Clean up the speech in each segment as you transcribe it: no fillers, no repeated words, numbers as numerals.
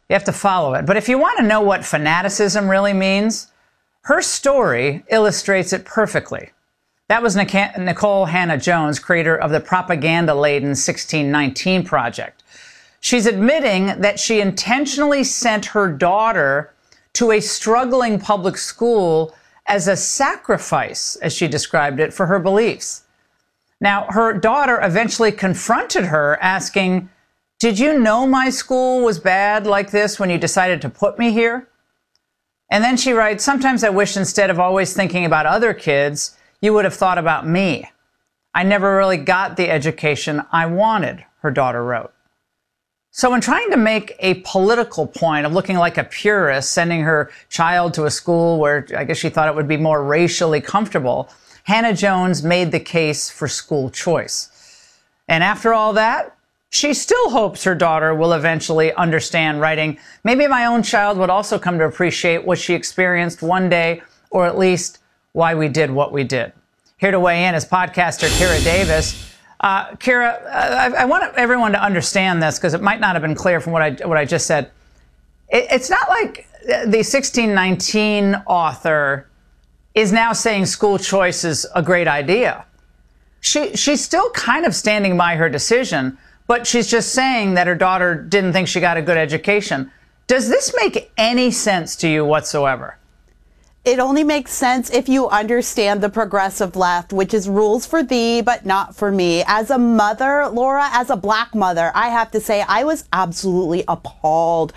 You have to follow it. But if you want to know what fanaticism really means, her story illustrates it perfectly. That was Nikole Hannah-Jones, creator of the propaganda-laden 1619 Project. She's admitting that she intentionally sent her daughter to a struggling public school as a sacrifice, as she described it, for her beliefs. Now, her daughter eventually confronted her, asking, "Did you know my school was bad like this when you decided to put me here?" And then she writes, "Sometimes I wish instead of always thinking about other kids, you would have thought about me. I never really got the education I wanted," her daughter wrote. So in trying to make a political point of looking like a purist, sending her child to a school where I guess she thought it would be more racially comfortable, Hannah-Jones made the case for school choice. And after all that, she still hopes her daughter will eventually understand, writing, "Maybe my own child would also come to appreciate what she experienced one day, or at least why we did what we did." Here to weigh in is podcaster Kira Davis. Kira, I want everyone to understand this because it might not have been clear from what I just said. It's not like the 1619 author is now saying school choice is a great idea. She's still kind of standing by her decision, but she's just saying that her daughter didn't think she got a good education. Does this make any sense to you whatsoever? It only makes sense if you understand the progressive left, which is rules for thee, but not for me. As a mother, Laura, as a black mother, I have to say I was absolutely appalled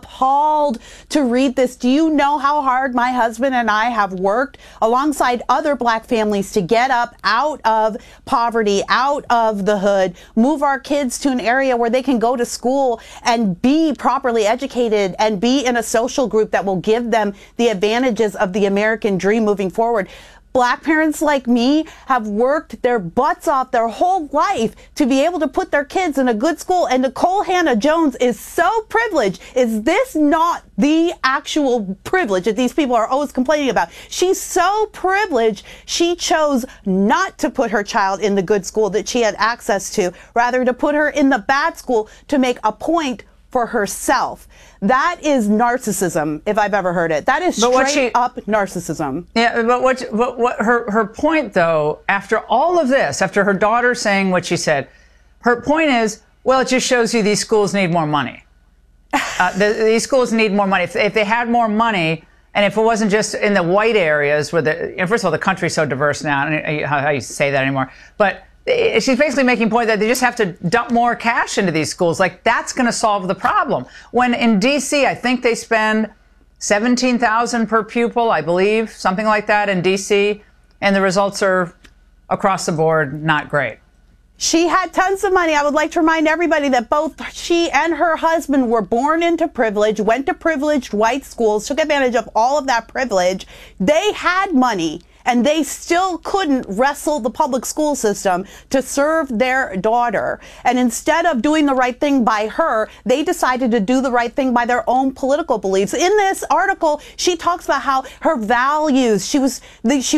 to read this. Do you know how hard my husband and I have worked alongside other black families to get up out of poverty, out of the hood, move our kids to an area where they can go to school and be properly educated and be in a social group that will give them the advantages of the American dream moving forward? Black parents like me have worked their butts off their whole life to be able to put their kids in a good school, and Nikole Hannah-Jones is so privileged. Is this not the actual privilege that these people are always complaining about? She's so privileged, she chose not to put her child in the good school that she had access to, rather to put her in the bad school to make a point for herself. That is narcissism, if I've ever heard it. That is straight up narcissism. Yeah, but what her point, though, after all of this, after her daughter saying what she said, her point is, well, it just shows you these schools need more money. These schools need more money. If they had more money, and if it wasn't just in the white areas where first of all, the country's so diverse now, I don't know how you say that anymore, but she's basically making a point that they just have to dump more cash into these schools. Like, that's going to solve the problem. When in D.C., I think they spend $17,000 per pupil, I believe, something like that in D.C., and the results are across the board not great. She had tons of money. I would like to remind everybody that both she and her husband were born into privilege, went to privileged white schools, took advantage of all of that privilege. They had money, and they still couldn't wrestle the public school system to serve their daughter. And instead of doing the right thing by her, they decided to do the right thing by their own political beliefs. In this article, she talks about how her values, she was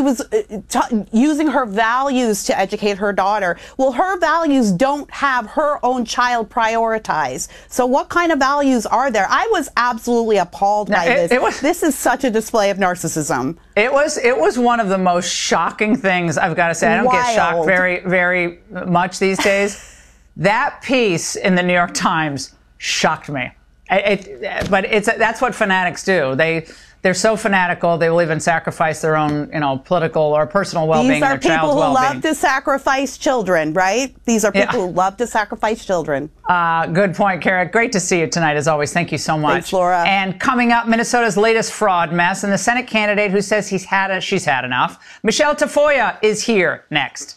using her values to educate her daughter. Well, her values don't have her own child prioritized. So what kind of values are there? I was absolutely appalled by this. This is such a display of narcissism. It was one of the most shocking things, I've got to say. I don't get shocked very, very much these days. That piece in the New York Times shocked me. But that's what fanatics do. They're so fanatical, they will even sacrifice their own, political or personal well-being, their child's well-being. These are people who love to sacrifice children, right? These are people who love to sacrifice children. Good point, Kara. Great to see you tonight, as always. Thank you so much. Thanks, Laura. And coming up, Minnesota's latest fraud mess, and the Senate candidate who says she's had enough. Michelle Tafoya is here next.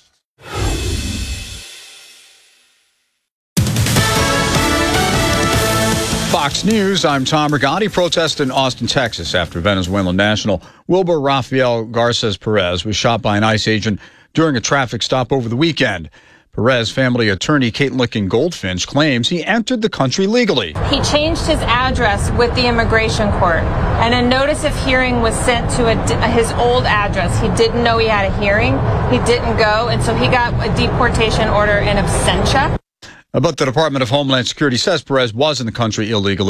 Fox News, I'm Tom Rigotti. Protest in Austin, Texas after Venezuelan national Wilber Rafael Garces Perez was shot by an ICE agent during a traffic stop over the weekend. Perez family attorney Kate Licking Goldfinch claims he entered the country legally. He changed his address with the immigration court, and a notice of hearing was sent to his old address. He didn't know he had a hearing. He didn't go, and so he got a deportation order in absentia. But the Department of Homeland Security says Perez was in the country illegally.